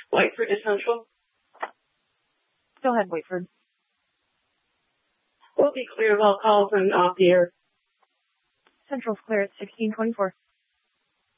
Whiteford to Central. Go ahead, Whiteford. We'll be clear of all calls and off the air. Central's clear at 1624.